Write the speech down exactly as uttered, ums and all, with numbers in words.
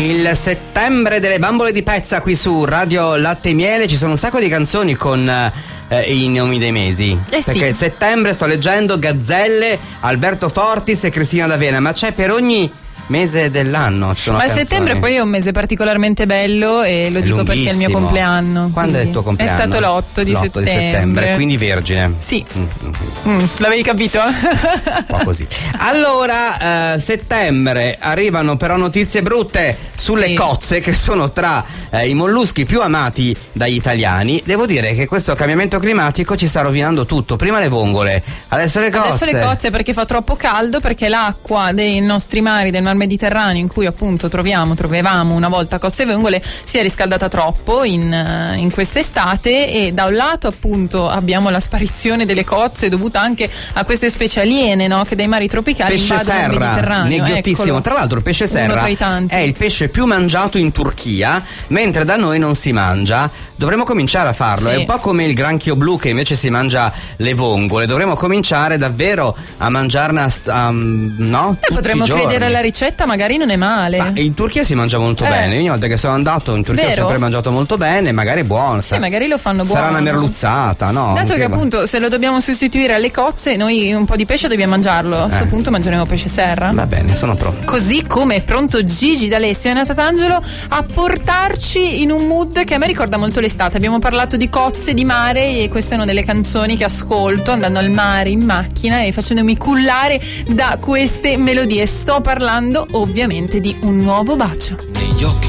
Il settembre delle bambole di pezza qui su Radio Latte e Miele. Ci sono un sacco di canzoni con eh, i nomi dei mesi. Eh sì. Perché settembre sto leggendo Gazzelle, Alberto Fortis e Cristina D'Avena, ma c'è per ogni mese dell'anno. Ci sono Ma canzoni. settembre poi è un mese particolarmente bello e lo È dico perché è il mio lunghissimo. compleanno. Quando è il tuo compleanno? È stato l'otto di l'otto settembre. di settembre, quindi vergine. Sì. Mm. Mm, l'avevi capito? Un po' così. Allora, eh, settembre arrivano però notizie brutte sulle Sì. cozze, che sono tra eh, i molluschi più amati dagli italiani. Devo dire che questo cambiamento climatico ci sta rovinando tutto. Prima le vongole, adesso le cozze. Adesso le cozze, perché fa troppo caldo, perché l'acqua dei nostri mari, del Mar Mediterraneo, in cui appunto troviamo, trovavamo una volta cozze e vongole, si è riscaldata troppo in, in quest'estate, e da un lato appunto abbiamo la sparizione delle cozze dovuta anche a queste specie aliene, no? Che dai mari tropicali Pesce invadono il serra, Mediterraneo. neghiottissimo. Eccolo. Tra l'altro il pesce Uno serra tra i tanti. è il pesce più mangiato in Turchia, mentre da noi non si mangia. Dovremmo cominciare a farlo. Sì. È un po' come il granchio blu, che invece si mangia le vongole. Dovremmo cominciare davvero a mangiarne a st- um, no? Eh, Tutti potremmo i giorni. credere alla ricetta, magari non è male. Ma in Turchia si mangia molto Eh. bene. Ogni volta che sono andato in Turchia ho Vero? sempre mangiato molto bene, magari è buono. Sì, magari lo fanno buono. Sarà una merluzzata, no? Dato che Che- appunto se lo dobbiamo sostituire alle cozze, noi un po' di pesce dobbiamo mangiarlo. A questo Eh. punto mangeremo pesce serra. Va bene, sono pronto. Così come è pronto Gigi D'Alessio e Natatangelo a portarci in un mood che a me ricorda molto l'estate. Abbiamo parlato di cozze, di mare, e queste sono delle canzoni che ascolto andando al mare in macchina e facendomi cullare da queste melodie. Sto parlando ovviamente di Un nuovo bacio. Negli occhi